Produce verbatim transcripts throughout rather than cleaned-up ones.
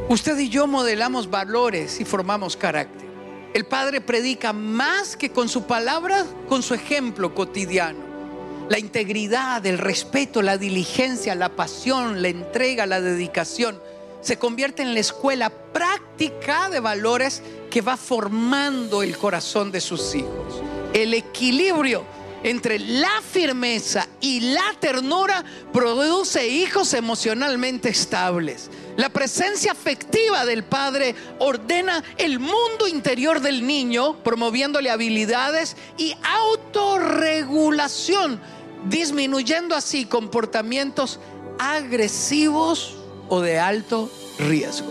Usted y yo modelamos valores y formamos carácter. El Padre predica más que con su palabra, con su ejemplo cotidiano. La integridad, el respeto, la diligencia, la pasión, la entrega, la dedicación se convierte en la escuela práctica de valores que va formando el corazón de sus hijos. El equilibrio entre la firmeza y la ternura produce hijos emocionalmente estables. La presencia afectiva del padre ordena el mundo interior del niño, promoviéndole habilidades y autorregulación, disminuyendo así comportamientos agresivos o de alto riesgo.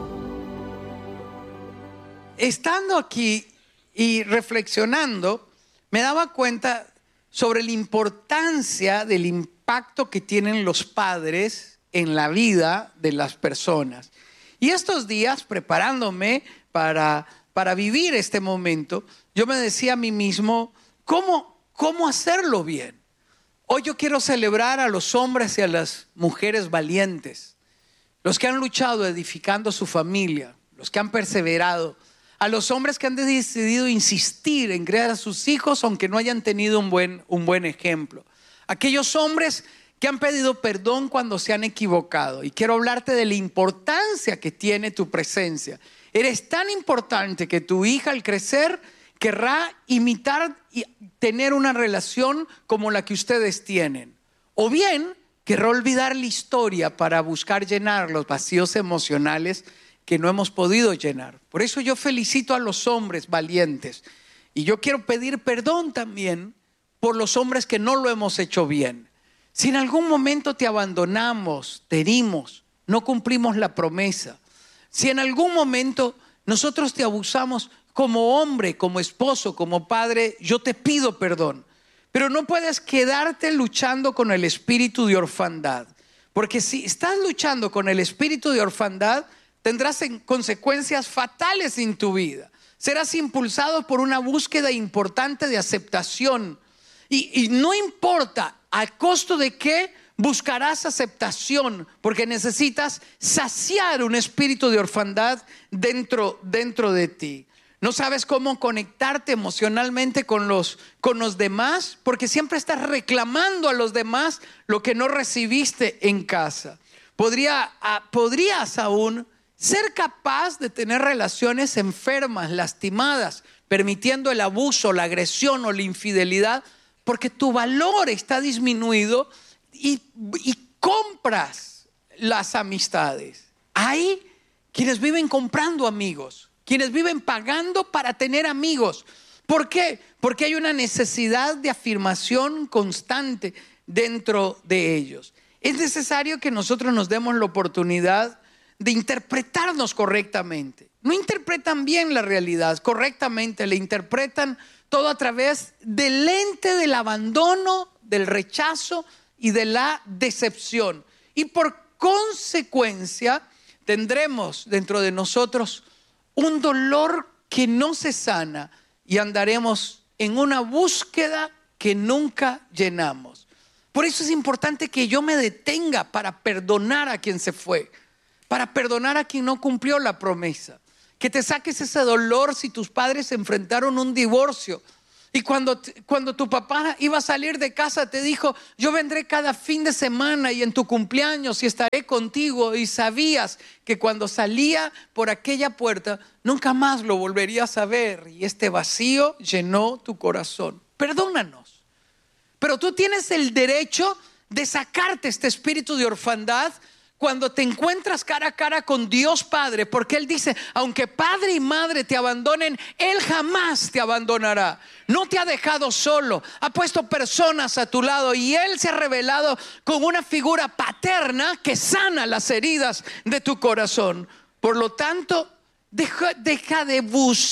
Estando aquí y reflexionando, me daba cuenta sobre la importancia del impacto que tienen los padres en la vida de las personas. Y estos días, preparándome para, para vivir este momento, yo me decía a mí mismo, ¿cómo, cómo hacerlo bien? Hoy yo quiero celebrar a los hombres y a las mujeres valientes, los que han luchado edificando su familia, los que han perseverado, a los hombres que han decidido insistir en criar a sus hijos aunque no hayan tenido un buen, un buen ejemplo, aquellos hombres que han pedido perdón cuando se han equivocado. Y quiero hablarte de la importancia que tiene tu presencia. Eres tan importante que tu hija al crecer querrá imitar y tener una relación como la que ustedes tienen, o bien querrá olvidar la historia para buscar llenar los vacíos emocionales que no hemos podido llenar. Por eso yo felicito a los hombres valientes, y yo quiero pedir perdón también por los hombres que no lo hemos hecho bien. Si en algún momento te abandonamos, te herimos, no cumplimos la promesa, si en algún momento nosotros te abusamos como hombre, como esposo, como padre, yo te pido perdón. Pero no puedes quedarte luchando con el espíritu de orfandad, porque si estás luchando con el espíritu de orfandad, tendrás consecuencias fatales en tu vida. Serás impulsado por una búsqueda importante de aceptación. Y, y no importa a costo de qué, buscarás aceptación, porque necesitas saciar un espíritu de orfandad dentro, dentro de ti. No sabes cómo conectarte emocionalmente con los, con los demás, porque siempre estás reclamando a los demás lo que no recibiste en casa. Podría, podrías aún ser capaz de tener relaciones enfermas, lastimadas, permitiendo el abuso, la agresión o la infidelidad, porque tu valor está disminuido y, y compras las amistades. Hay quienes viven comprando amigos, quienes viven pagando para tener amigos. ¿Por qué? Porque hay una necesidad de afirmación constante dentro de ellos. Es necesario que nosotros nos demos la oportunidad de interpretarnos correctamente. No interpretan bien la realidad correctamente, la interpretan todo a través del lente del abandono, del rechazo y de la decepción. Y por consecuencia tendremos dentro de nosotros un dolor que no se sana y andaremos en una búsqueda que nunca llenamos. Por eso es importante que yo me detenga para perdonar a quien se fue, para perdonar a quien no cumplió la promesa. Que te saques ese dolor si tus padres enfrentaron un divorcio y cuando, cuando tu papá iba a salir de casa te dijo: yo vendré cada fin de semana y en tu cumpleaños y estaré contigo, y sabías que cuando salía por aquella puerta nunca más lo volverías a ver, y este vacío llenó tu corazón. Perdónanos, pero tú tienes el derecho de sacarte este espíritu de orfandad cuando te encuentras cara a cara con Dios Padre, porque Él dice: aunque padre y madre te abandonen, Él jamás te abandonará. No te ha dejado solo, ha puesto personas a tu lado, y Él se ha revelado como una figura paterna que sana las heridas de tu corazón. Por lo tanto, deja, deja de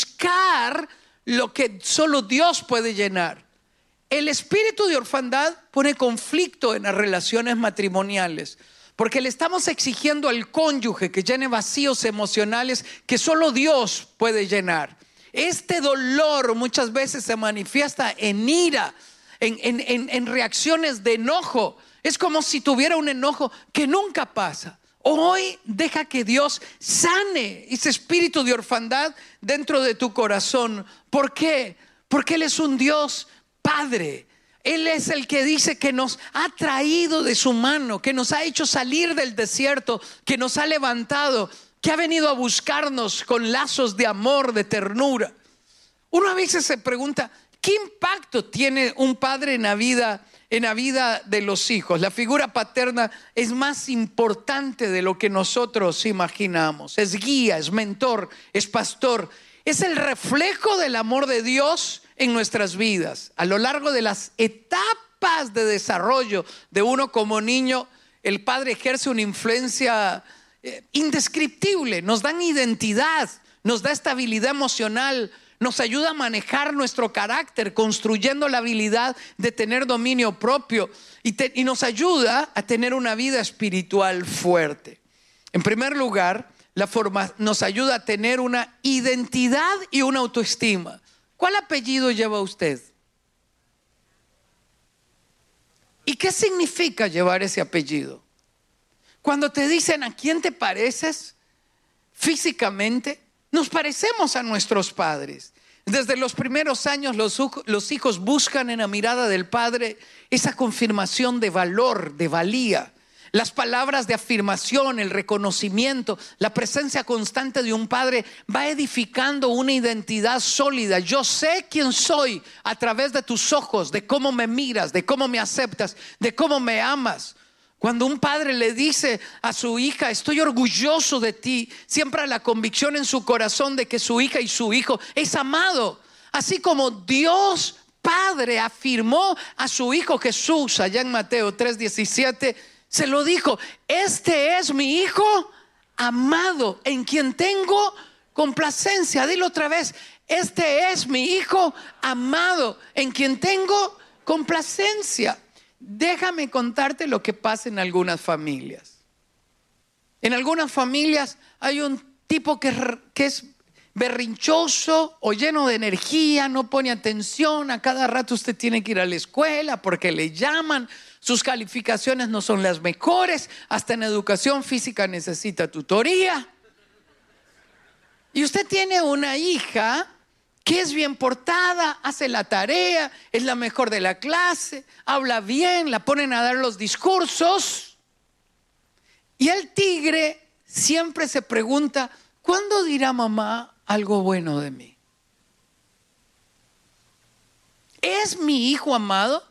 buscar lo que solo Dios puede llenar. El espíritu de orfandad pone conflicto en las relaciones matrimoniales, porque le estamos exigiendo al cónyuge que llene vacíos emocionales que solo Dios puede llenar. Este dolor muchas veces se manifiesta en ira, en, en, en, en reacciones de enojo. Es como si tuviera un enojo que nunca pasa. Hoy deja que Dios sane ese espíritu de orfandad dentro de tu corazón. ¿Por qué? Porque Él es un Dios Padre. Él es el que dice que nos ha traído de su mano, que nos ha hecho salir del desierto, que nos ha levantado, que ha venido a buscarnos con lazos de amor, de ternura. Uno a veces se pregunta, ¿qué impacto tiene un padre en la vida, en la vida de los hijos? La figura paterna es más importante de lo que nosotros imaginamos. Es guía, es mentor, es pastor. Es el reflejo del amor de Dios en nuestras vidas. A lo largo de las etapas de desarrollo de uno como niño, el padre ejerce una influencia eh, indescriptible. Nos dan identidad, nos da estabilidad emocional, nos ayuda a manejar nuestro carácter, construyendo la habilidad de tener dominio propio y, te, y nos ayuda a tener una vida espiritual fuerte. En primer lugar, la forma nos ayuda a tener una identidad y una autoestima. ¿Cuál apellido lleva usted? ¿Y qué significa llevar ese apellido? Cuando te dicen ¿a quién te pareces físicamente? Nos parecemos a nuestros padres. Desde los primeros años los, los hijos buscan en la mirada del padre esa confirmación de valor, de valía. Las palabras de afirmación, el reconocimiento, la presencia constante de un padre va edificando una identidad sólida. Yo sé quién soy a través de tus ojos, de cómo me miras, de cómo me aceptas, de cómo me amas. Cuando un padre le dice a su hija, estoy orgulloso de ti, siempre la convicción en su corazón de que su hija y su hijo es amado. Así como Dios Padre afirmó a su hijo Jesús allá en Mateo tres diecisiete, se lo dijo, este es mi hijo amado en quien tengo complacencia. Dilo otra vez, este es mi hijo amado en quien tengo complacencia. Déjame contarte lo que pasa en algunas familias. En algunas familias hay un tipo que, que es berrinchoso o lleno de energía, no pone atención, a cada rato usted tiene que ir a la escuela porque le llaman, sus calificaciones no son las mejores, hasta en educación física necesita tutoría. Y usted tiene una hija que es bien portada, hace la tarea, es la mejor de la clase, habla bien, la ponen a dar los discursos. Y el tigre siempre se pregunta, ¿cuándo dirá mamá algo bueno de mí? ¿Es mi hijo amado?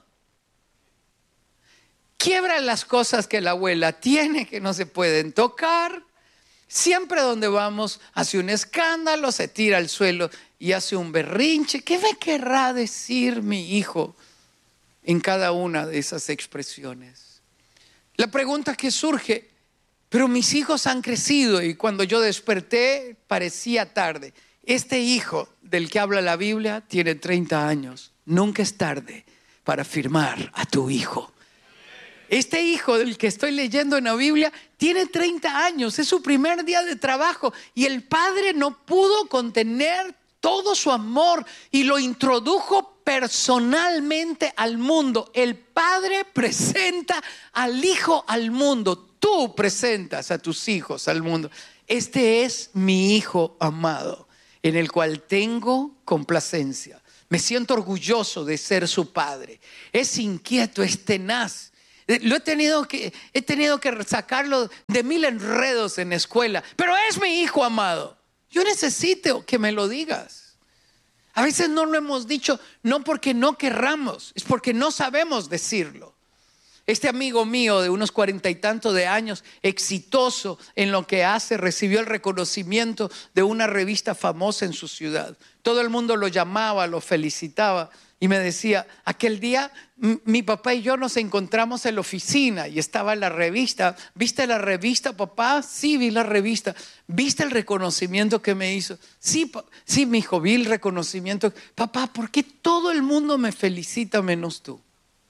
Quiebra las cosas que la abuela tiene, que no se pueden tocar. Siempre donde vamos hace un escándalo, se tira al suelo y hace un berrinche. ¿Qué me querrá decir mi hijo en cada una de esas expresiones? La pregunta que surge, pero mis hijos han crecido y cuando yo desperté parecía tarde. Este hijo del que habla la Biblia tiene treinta años. Nunca es tarde para afirmar a tu hijo. Este hijo del que estoy leyendo en la Biblia tiene treinta años, es su primer día de trabajo y el padre no pudo contener todo su amor y lo introdujo personalmente al mundo. El padre presenta al hijo al mundo, tú presentas a tus hijos al mundo. Este es mi hijo amado, en el cual tengo complacencia. Me siento orgulloso de ser su padre. Es inquieto, es tenaz. Lo he tenido que, he tenido que sacarlo de mil enredos en la escuela, pero es mi hijo amado. Yo necesito que me lo digas. A veces no lo hemos dicho, no porque no querramos, es porque no sabemos decirlo. Este amigo mío de unos cuarenta y tantos de años, exitoso en lo que hace, recibió el reconocimiento de una revista famosa en su ciudad. Todo el mundo lo llamaba, lo felicitaba. Y me decía, aquel día mi papá y yo nos encontramos en la oficina y estaba la revista. ¿Viste la revista, papá? Sí, vi la revista. ¿Viste el reconocimiento que me hizo? Sí, sí, mi hijo, vi el reconocimiento. Papá, ¿por qué todo el mundo me felicita menos tú?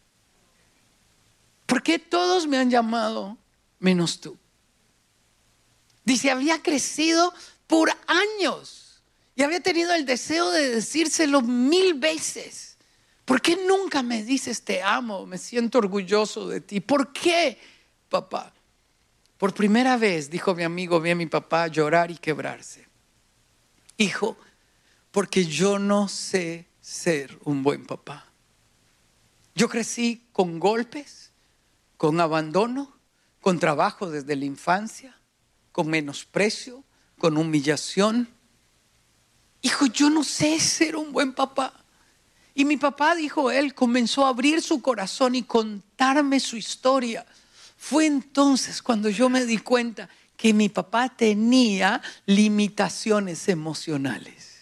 ¿Por qué todos me han llamado menos tú? Dice, había crecido por años y había tenido el deseo de decírselo mil veces. ¿Por qué nunca me dices te amo? Me siento orgulloso de ti. ¿Por qué, papá? Por primera vez, dijo mi amigo, vi a mi papá llorar y quebrarse. Hijo, porque yo no sé ser un buen papá. Yo crecí con golpes, con abandono, con trabajo desde la infancia, con menosprecio, con humillación. Hijo, yo no sé ser un buen papá. Y mi papá, dijo él, comenzó a abrir su corazón y contarme su historia. Fue entonces cuando yo me di cuenta que mi papá tenía limitaciones emocionales.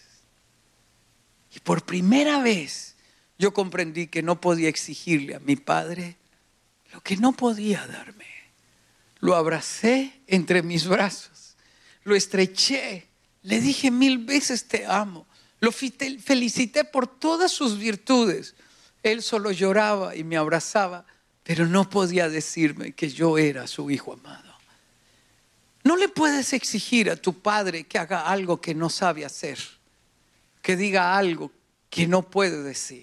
Y por primera vez yo comprendí que no podía exigirle a mi padre lo que no podía darme. Lo abracé entre mis brazos, lo estreché, le dije mil veces te amo, lo felicité por todas sus virtudes. Él solo lloraba y me abrazaba, pero no podía decirme que yo era su hijo amado. No le puedes exigir a tu padre que haga algo que no sabe hacer, que diga algo que no puede decir.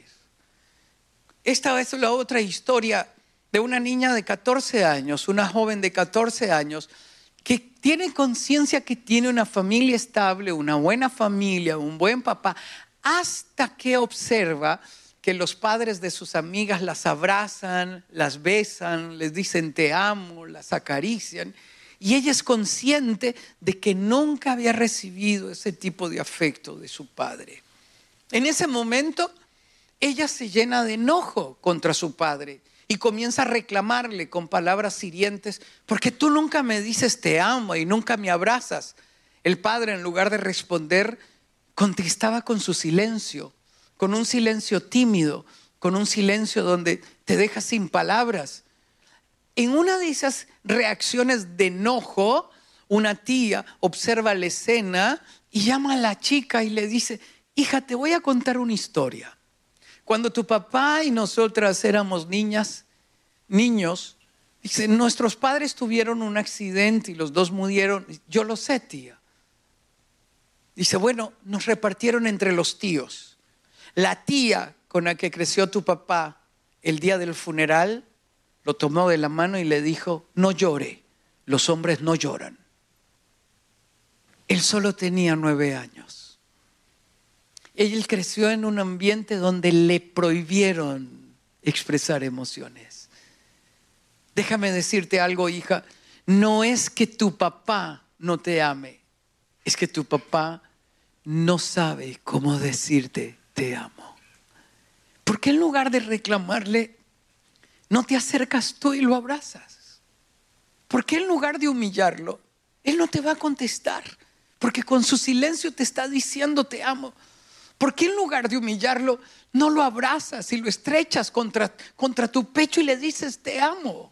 Esta es la otra historia de una niña de catorce años, una joven de catorce años, que tiene conciencia que tiene una familia estable, una buena familia, un buen papá, hasta que observa que los padres de sus amigas las abrazan, las besan, les dicen te amo, las acarician. Y ella es consciente de que nunca había recibido ese tipo de afecto de su padre. En ese momento, ella se llena de enojo contra su padre y comienza a reclamarle con palabras hirientes, porque tú nunca me dices te amo y nunca me abrazas. El padre, en lugar de responder, contestaba con su silencio, con un silencio tímido, con un silencio donde te deja sin palabras. En una de esas reacciones de enojo, una tía observa la escena y llama a la chica y le dice, hija, te voy a contar una historia. Cuando tu papá y nosotras éramos niñas, niños, dice, nuestros padres tuvieron un accidente y los dos murieron. Yo lo sé, tía. Dice, bueno, nos repartieron entre los tíos. La tía con la que creció tu papá el día del funeral lo tomó de la mano y le dijo, no llore, los hombres no lloran. Él solo tenía nueve años. Él creció en un ambiente donde le prohibieron expresar emociones. Déjame decirte algo, hija, no es que tu papá no te ame, es que tu papá no sabe cómo decirte te amo. ¿Por qué en lugar de reclamarle, no te acercas tú y lo abrazas? ¿Por qué en lugar de humillarlo, él no te va a contestar? Porque con su silencio te está diciendo te amo. ¿Por qué en lugar de humillarlo, no lo abrazas y lo estrechas contra, contra tu pecho y le dices te amo?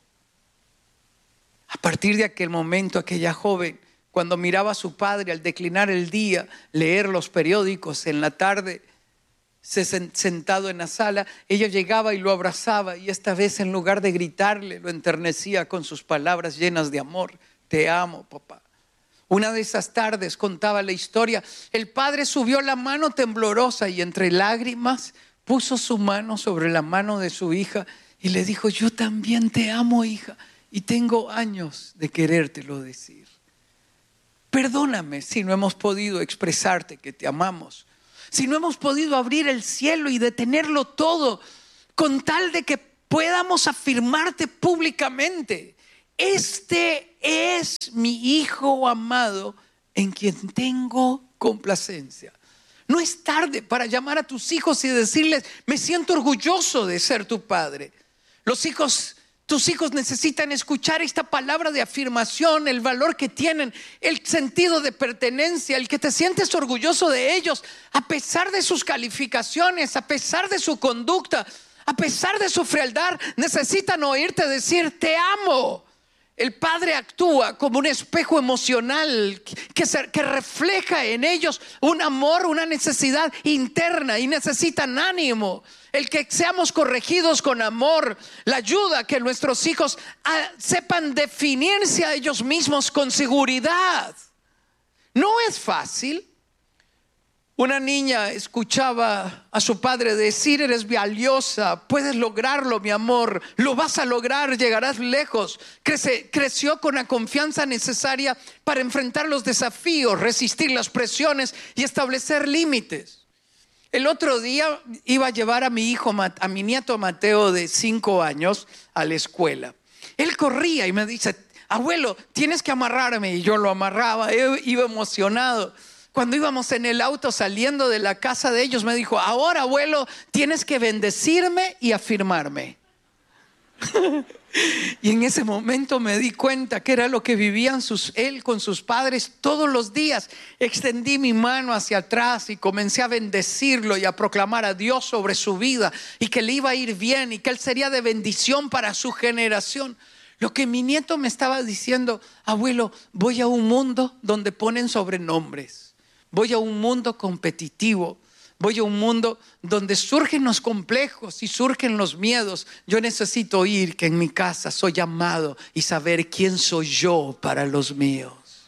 A partir de aquel momento, aquella joven, cuando miraba a su padre al declinar el día, leer los periódicos en la tarde, se sentado en la sala, ella llegaba y lo abrazaba, y esta vez en lugar de gritarle, lo enternecía con sus palabras llenas de amor. Te amo, papá. Una de esas tardes, contaba la historia, el padre subió la mano temblorosa y entre lágrimas puso su mano sobre la mano de su hija y le dijo, yo también te amo, hija, y tengo años de querértelo decir. Perdóname si no hemos podido expresarte que te amamos, si no hemos podido abrir el cielo y detenerlo todo con tal de que podamos afirmarte públicamente. Este es mi hijo amado en quien tengo complacencia. No es tarde para llamar a tus hijos y decirles, me siento orgulloso de ser tu padre. Los hijos, tus hijos necesitan escuchar esta palabra de afirmación, el valor que tienen, el sentido de pertenencia, el que te sientes orgulloso de ellos, a pesar de sus calificaciones, a pesar de su conducta, a pesar de su frialdad, necesitan oírte decir, te amo. El padre actúa como un espejo emocional que, se, que refleja en ellos un amor, una necesidad interna y necesitan ánimo. El que seamos corregidos con amor, la ayuda a que nuestros hijos a, sepan definirse a ellos mismos con seguridad. No es fácil. Una niña escuchaba a su padre decir: eres valiosa, puedes lograrlo, mi amor, lo vas a lograr, llegarás lejos. Crece, creció con la confianza necesaria para enfrentar los desafíos, resistir las presiones y establecer límites. El otro día iba a llevar a mi hijo, a mi nieto Mateo de cinco años a la escuela. Él corría y me dice: abuelo, tienes que amarrarme. Y yo lo amarraba, él iba emocionado. Cuando íbamos en el auto saliendo de la casa de ellos, me dijo: ahora, abuelo, tienes que bendecirme y afirmarme. Y en ese momento me di cuenta que era lo que vivían sus, él con sus padres todos los días. Extendí mi mano hacia atrás y comencé a bendecirlo y a proclamar a Dios sobre su vida, y que le iba a ir bien y que él sería de bendición para su generación. Lo que mi nieto me estaba diciendo: abuelo, voy a un mundo donde ponen sobrenombres. Voy a un mundo competitivo. Voy a un mundo donde surgen los complejos y surgen los miedos. Yo necesito oír que en mi casa soy amado y saber quién soy yo para los míos.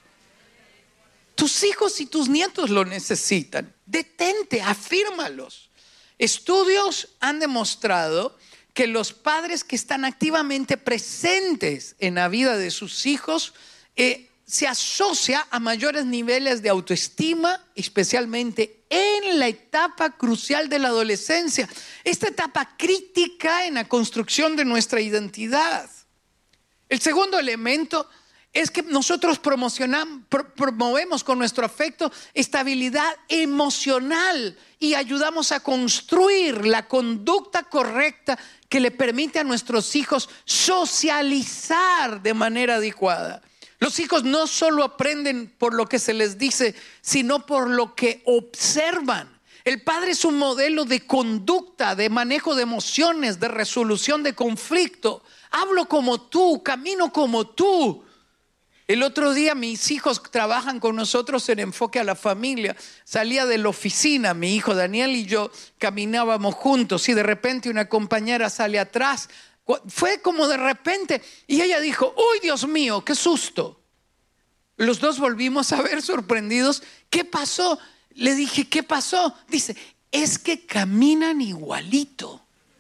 Tus hijos y tus nietos lo necesitan. Detente, afírmalos. Estudios han demostrado que los padres que están activamente presentes en la vida de sus hijos eh, se asocia a mayores niveles de autoestima, especialmente en la etapa crucial de la adolescencia, esta etapa crítica en la construcción de nuestra identidad. El segundo elemento es que nosotros promocionamos, pro, promovemos con nuestro afecto estabilidad emocional y ayudamos a construir la conducta correcta que le permite a nuestros hijos socializar de manera adecuada. Los hijos no solo aprenden por lo que se les dice, sino por lo que observan. El padre es un modelo de conducta, de manejo de emociones, de resolución de conflicto. Hablo como tú, camino como tú. El otro día mis hijos trabajan con nosotros en Enfoque a la Familia. Salía de la oficina, mi hijo Daniel y yo caminábamos juntos, y de repente una compañera sale atrás. Fue como de repente, y ella dijo: uy, Dios mío, qué susto. Los dos volvimos a ver sorprendidos. ¿Qué pasó? Le dije: ¿qué pasó? Dice: es que caminan igualito.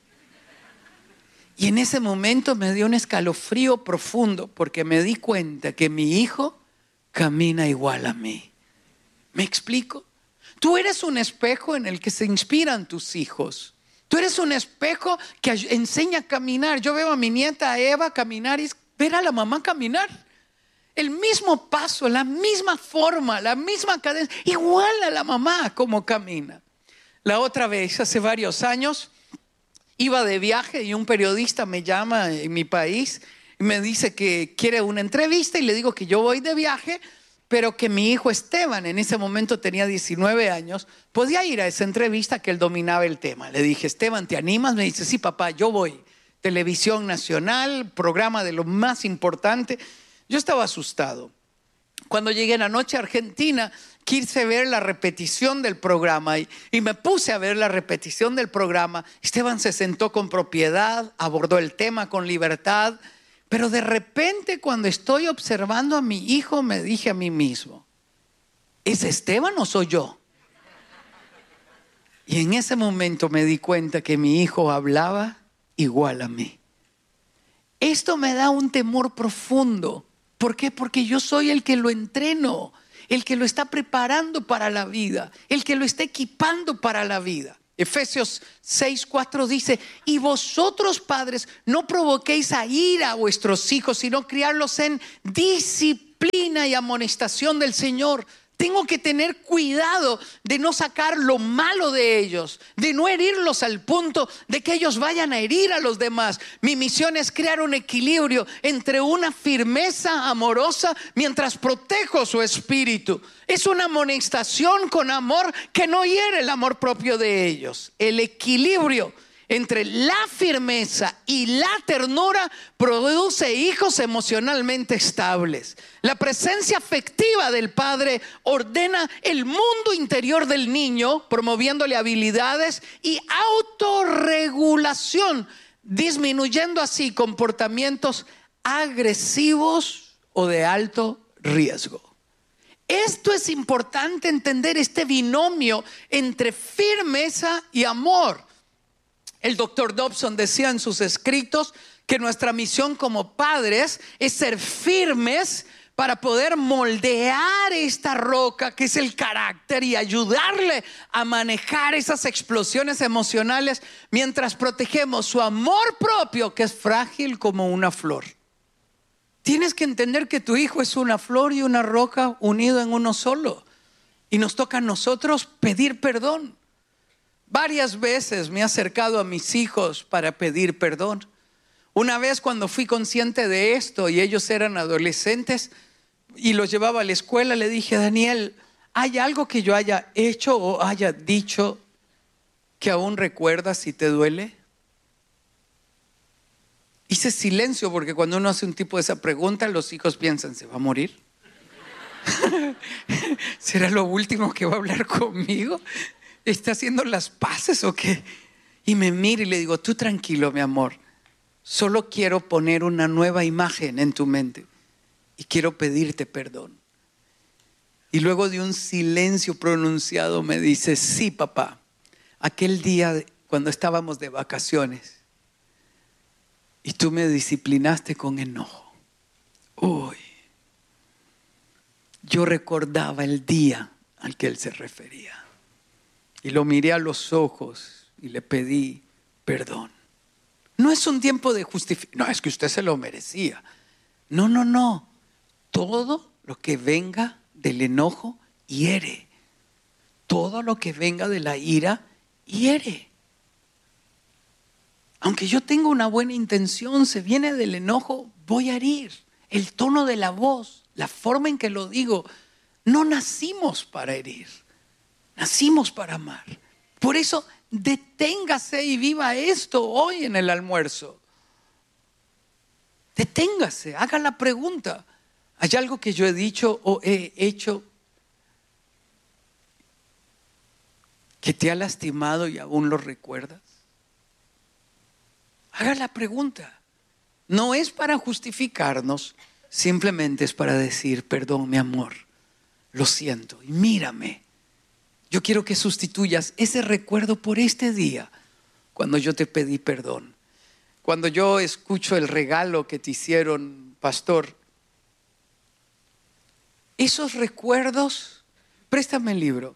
Y en ese momento me dio un escalofrío profundo, porque me di cuenta que mi hijo camina igual a mí. ¿Me explico? Tú eres un espejo en el que se inspiran tus hijos. Tú eres un espejo que enseña a caminar. Yo veo a mi nieta Eva caminar y ver a la mamá caminar. El mismo paso, la misma forma, la misma cadencia, igual a la mamá como camina. La otra vez, hace varios años, iba de viaje y un periodista me llama en mi país y me dice que quiere una entrevista, y le digo que yo voy de viaje, pero que mi hijo Esteban, en ese momento tenía diecinueve años, podía ir a esa entrevista, que él dominaba el tema. Le dije: Esteban, ¿te animas? Me dice: sí, papá, yo voy. Televisión nacional, programa de lo más importante. Yo estaba asustado. Cuando llegué en la noche a Argentina, quise ver la repetición del programa y, y me puse a ver la repetición del programa. Esteban se sentó con propiedad, abordó el tema con libertad. Pero de repente, cuando estoy observando a mi hijo, me dije a mí mismo: ¿es Esteban o soy yo? Y en ese momento me di cuenta que mi hijo hablaba igual a mí. Esto me da un temor profundo. ¿Por qué? Porque yo soy el que lo entreno, el que lo está preparando para la vida, el que lo está equipando para la vida. Efesios seis cuatro dice: y vosotros, padres, no provoquéis a ira a vuestros hijos, sino criarlos en disciplina y amonestación del Señor. Tengo que tener cuidado de no sacar lo malo de ellos, de no herirlos al punto de que ellos vayan a herir a los demás. Mi misión es crear un equilibrio entre una firmeza amorosa mientras protejo su espíritu. Es una amonestación con amor que no hiere el amor propio de ellos. El equilibrio entre la firmeza y la ternura produce hijos emocionalmente estables. La presencia afectiva del padre ordena el mundo interior del niño, promoviéndole habilidades y autorregulación, disminuyendo así comportamientos agresivos o de alto riesgo. Esto es importante entender, este binomio entre firmeza y amor. El doctor Dobson decía en sus escritos que nuestra misión como padres es ser firmes para poder moldear esta roca que es el carácter y ayudarle a manejar esas explosiones emocionales mientras protegemos su amor propio, que es frágil como una flor. Tienes que entender que tu hijo es una flor y una roca unido en uno solo, y nos toca a nosotros pedir perdón. Varias veces me he acercado a mis hijos para pedir perdón. Una vez, cuando fui consciente de esto y ellos eran adolescentes y los llevaba a la escuela, le dije: Daniel, ¿hay algo que yo haya hecho o haya dicho que aún recuerdas y te duele? Hice silencio, porque cuando uno hace un tipo de esa pregunta, los hijos piensan: ¿se va a morir? ¿Será lo último que va a hablar conmigo? ¿Está haciendo las paces o qué? Y me miro y le digo: tú tranquilo, mi amor, solo quiero poner una nueva imagen en tu mente y quiero pedirte perdón. Y luego de un silencio pronunciado me dice: sí, papá, aquel día cuando estábamos de vacaciones y tú me disciplinaste con enojo, uy, yo recordaba el día al que él se refería. Y lo miré a los ojos y le pedí perdón. No es un tiempo de justificación. No, es que usted se lo merecía. No, no, no. Todo lo que venga del enojo hiere. Todo lo que venga de la ira hiere. Aunque yo tenga una buena intención, se viene del enojo, voy a herir. El tono de la voz, la forma en que lo digo. No nacimos para herir. Nacimos para amar. Por eso deténgase y viva esto hoy en el almuerzo. Deténgase, haga la pregunta: ¿hay algo que yo he dicho o he hecho que te ha lastimado y aún lo recuerdas? Haga la pregunta. No es para justificarnos, simplemente es para decir: perdón, mi amor, lo siento y mírame. Yo quiero que sustituyas ese recuerdo por este día cuando yo te pedí perdón. Cuando yo escucho el regalo que te hicieron, pastor, esos recuerdos, préstame el libro.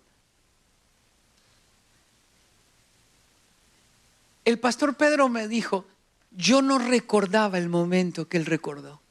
El pastor Pedro me dijo: yo no recordaba el momento que él recordó.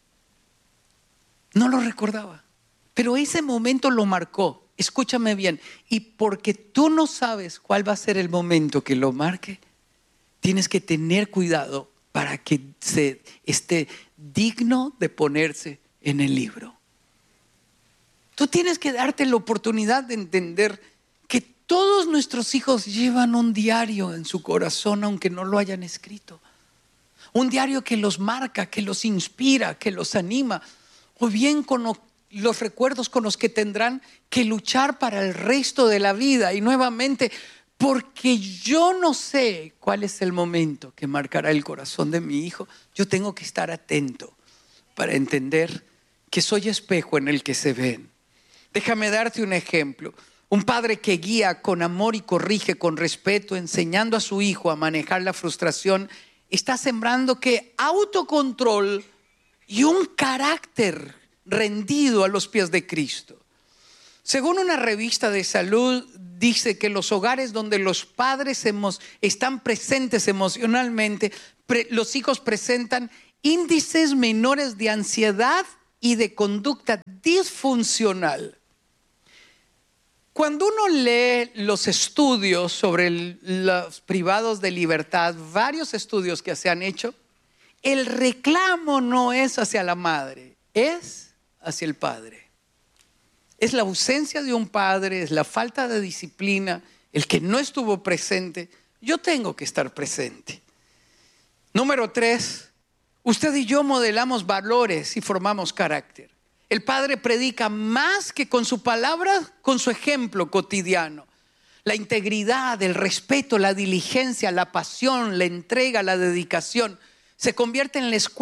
No lo recordaba, pero ese momento lo marcó. Escúchame bien, y porque tú no sabes cuál va a ser el momento que lo marque, tienes que tener cuidado para que se esté digno de ponerse en el libro. Tú tienes que darte la oportunidad de entender que todos nuestros hijos llevan un diario en su corazón, aunque no lo hayan escrito. Un diario que los marca, que los inspira, que los anima, o bien con los recuerdos con los que tendrán que luchar para el resto de la vida. Y nuevamente, porque yo no sé cuál es el momento que marcará el corazón de mi hijo, yo tengo que estar atento para entender que soy espejo en el que se ven. Déjame darte un ejemplo. Un padre que guía con amor y corrige con respeto, enseñando a su hijo a manejar la frustración, está sembrando que autocontrol y un carácter rendido a los pies de Cristo. Según una revista de salud, dice que los hogares donde los padres emos, están presentes emocionalmente, pre, los hijos presentan índices menores de ansiedad y de conducta disfuncional. Cuando uno lee los estudios sobre el, los privados de libertad, varios estudios que se han hecho, el reclamo no es hacia la madre, es hacia el padre. Es la ausencia de un padre, es la falta de disciplina, el que no estuvo presente. Yo tengo que estar presente. Número tres, usted y yo modelamos valores y formamos carácter. El padre predica más que con su palabra, con su ejemplo cotidiano. La integridad, el respeto, la diligencia, la pasión, la entrega, la dedicación se convierte en la escuela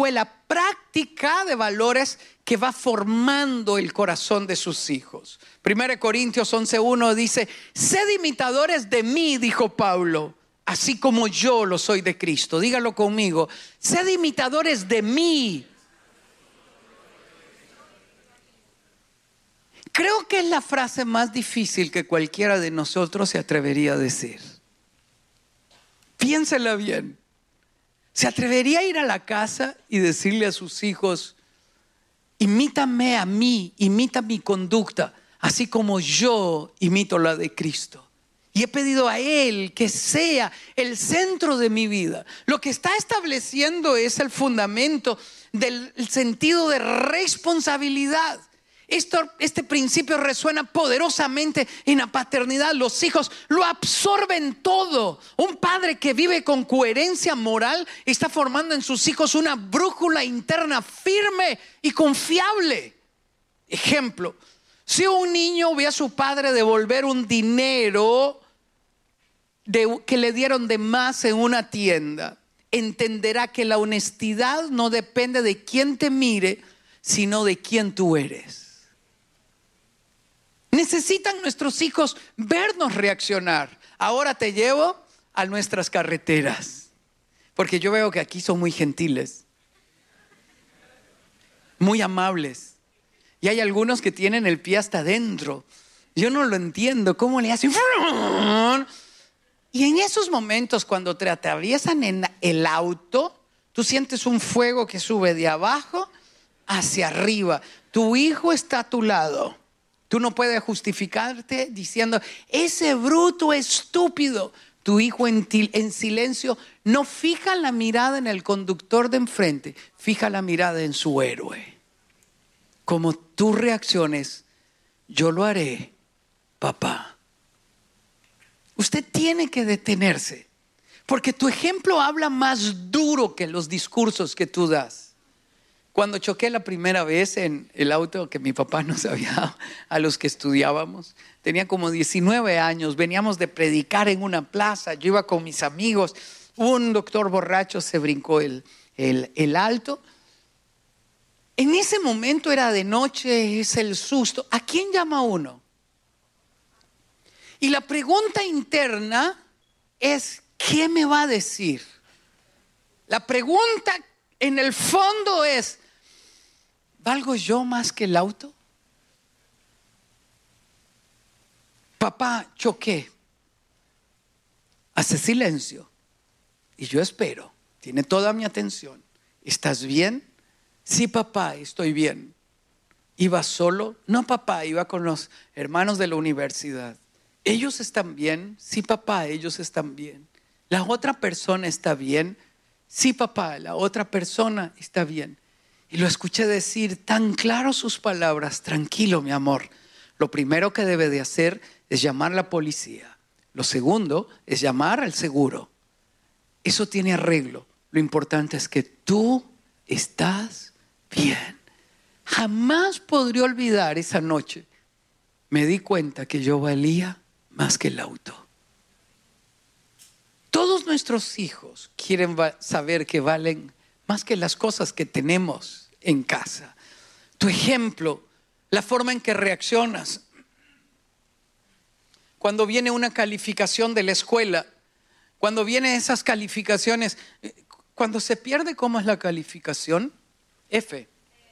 práctica de valores que va formando el corazón de sus hijos. Primera de Corintios once uno dice: sed imitadores de mí, dijo Pablo, así como yo lo soy de Cristo. Dígalo conmigo: sed imitadores de mí. Creo que es la frase más difícil que cualquiera de nosotros se atrevería a decir. Piénsela bien. ¿Se atrevería a ir a la casa y decirle a sus hijos: imítame a mí, imita mi conducta, así como yo imito la de Cristo? Y he pedido a Él que sea el centro de mi vida. Lo que está estableciendo es el fundamento del sentido de responsabilidad. Esto, este principio resuena poderosamente en la paternidad. Los hijos lo absorben todo. Un padre que vive con coherencia moral está formando en sus hijos una brújula interna firme y confiable. Ejemplo: si un niño ve a su padre devolver un dinero de, que le dieron de más en una tienda, entenderá que la honestidad no depende de quién te mire, sino de quién tú eres. Necesitan nuestros hijos vernos reaccionar. Ahora te llevo a nuestras carreteras, porque yo veo que aquí son muy gentiles, muy amables, y hay algunos que tienen el pie hasta adentro. Yo no lo entiendo, ¿cómo le hacen? Y en esos momentos, cuando te atraviesan en el auto, tú sientes un fuego que sube de abajo hacia arriba. Tu hijo está a tu lado. Tú no puedes justificarte diciendo: ese bruto estúpido. Tu hijo en, ti, en silencio no fija la mirada en el conductor de enfrente, fija la mirada en su héroe. Como tú reacciones, yo lo haré, papá. Usted tiene que detenerse, porque tu ejemplo habla más duro que los discursos que tú das. Cuando choqué la primera vez en el auto que mi papá nos había dado a los que estudiábamos, tenía como diecinueve años, veníamos de predicar en una plaza, yo iba con mis amigos, un doctor borracho se brincó el, el, el alto. En ese momento era de noche, es el susto. ¿A quién llama uno? Y la pregunta interna es: ¿qué me va a decir? La pregunta en el fondo es: ¿valgo yo más que el auto? Papá, choqué. Hace silencio y yo espero. Tiene toda mi atención. ¿Estás bien? Sí, papá, estoy bien. ¿Iba solo? No, papá, iba con los hermanos de la universidad. ¿Ellos están bien? Sí, papá, ellos están bien. ¿La otra persona está bien? Sí, papá, la otra persona está bien. Y lo escuché decir tan claro sus palabras: tranquilo, mi amor. Lo primero que debe de hacer es llamar a la policía. Lo segundo es llamar al seguro. Eso tiene arreglo. Lo importante es que tú estás bien. Jamás podré olvidar esa noche. Me di cuenta que yo valía más que el auto. Todos nuestros hijos quieren saber que valen más que las cosas que tenemos en casa. Tu ejemplo, la forma en que reaccionas. Cuando viene una calificación de la escuela, cuando vienen esas calificaciones, cuando se pierde, ¿cómo es la calificación? F.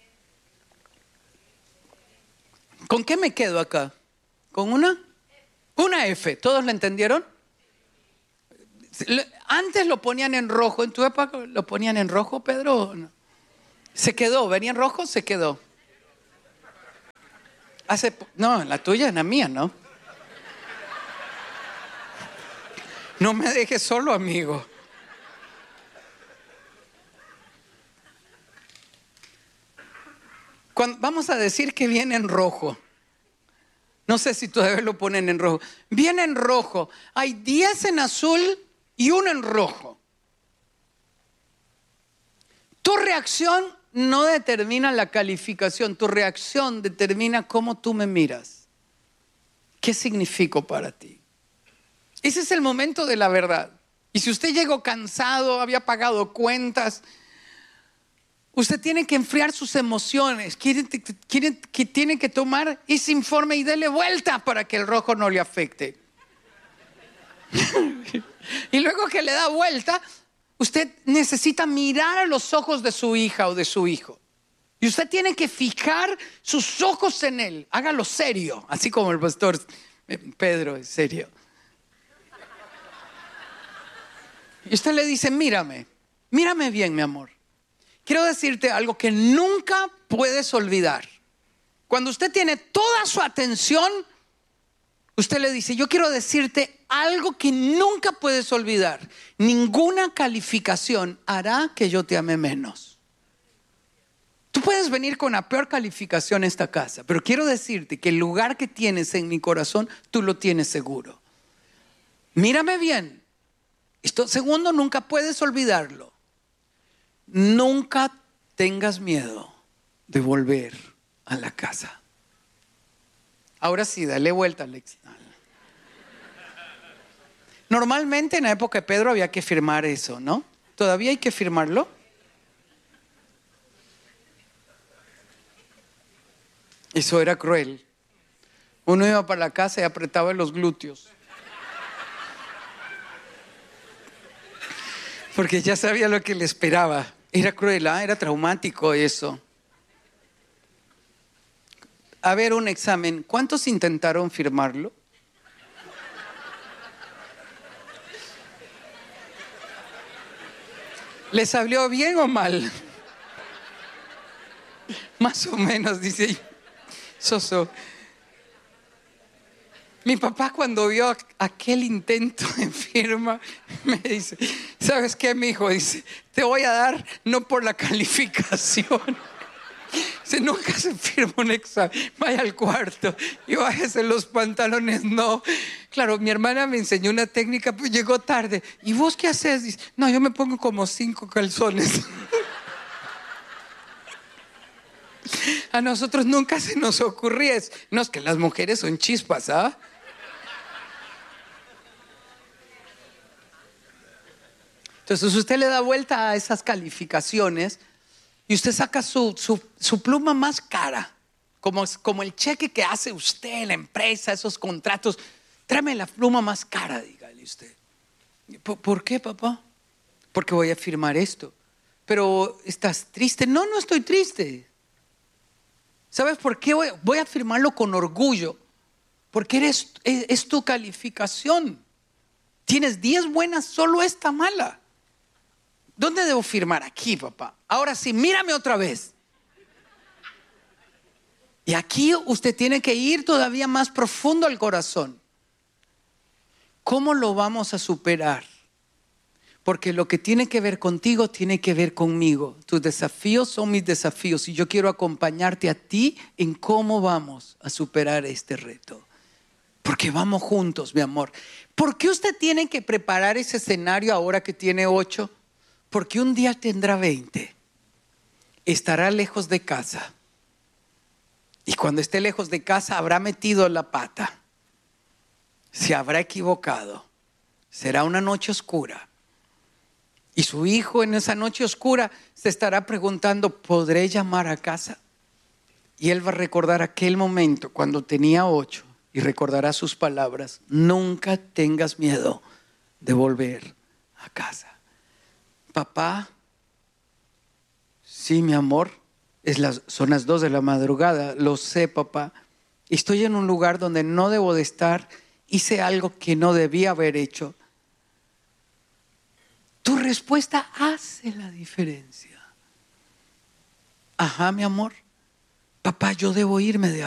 ¿Con qué me quedo acá? ¿Con una? Una F. ¿Todos la entendieron? Antes lo ponían en rojo. ¿En tu época lo ponían en rojo, Pedro? No. Se quedó. ¿Venía en rojo? Se quedó. Hace, no, la tuya, la mía, ¿no? No me dejes solo, amigo. Cuando, vamos a decir que viene en rojo. No sé si todavía lo ponen en rojo. Viene en rojo. Hay diez en azul y uno en rojo. Tu reacción no determina la calificación. Tu reacción determina cómo tú me miras. ¿Qué significo para ti? Ese es el momento de la verdad. Y si usted llegó cansado, había pagado cuentas, Usted tiene que enfriar sus emociones. Quiere, quiere, que tiene que tomar ese informe y darle vuelta para que el rojo no le afecte. Y luego que le da vuelta, usted necesita mirar a los ojos de su hija o de su hijo. Y usted tiene que fijar sus ojos en él. Hágalo serio, así como el pastor Pedro es serio. Y usted le dice, mírame, mírame bien, mi amor. Quiero decirte algo que nunca puedes olvidar. Cuando usted tiene toda su atención, usted le dice, yo quiero decirte algo que nunca puedes olvidar. Ninguna calificación hará que yo te ame menos. Tú puedes venir con la peor calificación a esta casa, pero quiero decirte que el lugar que tienes en mi corazón, tú lo tienes seguro. Mírame bien. Esto segundo, nunca puedes olvidarlo. Nunca tengas miedo de volver a la casa. Ahora sí, dale vuelta, Alex. Normalmente en la época de Pedro había que firmar eso, ¿no? ¿Todavía hay que firmarlo? Eso era cruel. Uno iba para la casa y apretaba los glúteos. Porque ya sabía lo que le esperaba. Era cruel, ¿eh? Era traumático eso. A ver, un examen. ¿Cuántos intentaron firmarlo? ¿Les salió bien o mal? Más o menos, dice Soso. Mi papá, cuando vio aquel intento de firma, me dice, ¿sabes qué, mi hijo? Dice, te voy a dar no por la calificación. Dice, nunca se firma un examen. Vaya al cuarto y bájese los pantalones. No. Claro, mi hermana me enseñó una técnica, pues llegó tarde. ¿Y vos qué haces? Dice, no, yo me pongo como cinco calzones. A nosotros nunca se nos ocurría eso. No, es que las mujeres son chispas, ¿ah? Entonces usted le da vuelta a esas calificaciones y usted saca su, su, su pluma más cara, como, como el cheque que hace usted en la empresa, esos contratos. Tráeme la pluma más cara, dígale usted. ¿Por, ¿Por qué, papá? Porque voy a firmar esto. Pero ¿estás triste? No, no estoy triste. ¿Sabes por qué? Voy, voy a firmarlo con orgullo. Porque eres, es, es tu calificación. Tienes diez buenas, solo esta mala. ¿Dónde debo firmar? Aquí, papá. Ahora sí, mírame otra vez. Y aquí usted tiene que ir todavía más profundo al corazón. ¿Cómo lo vamos a superar? Porque lo que tiene que ver contigo tiene que ver conmigo. Tus desafíos son mis desafíos y yo quiero acompañarte a ti en cómo vamos a superar este reto. Porque vamos juntos, mi amor. ¿Por qué usted tiene que preparar ese escenario ahora que tiene ocho? Porque un día tendrá veinte. Estará lejos de casa. Y cuando esté lejos de casa habrá metido la pata. Se habrá equivocado. Será una noche oscura. Y su hijo en esa noche oscura se estará preguntando, ¿podré llamar a casa? Y él va a recordar aquel momento cuando tenía ocho y recordará sus palabras. Nunca tengas miedo de volver a casa. Papá, sí, mi amor, es las, son las dos de la madrugada, lo sé, papá. Estoy en un lugar donde no debo de estar, hice algo que no debía haber hecho. Tu respuesta hace la diferencia. Ajá, mi amor. Papá, yo debo irme de aquí.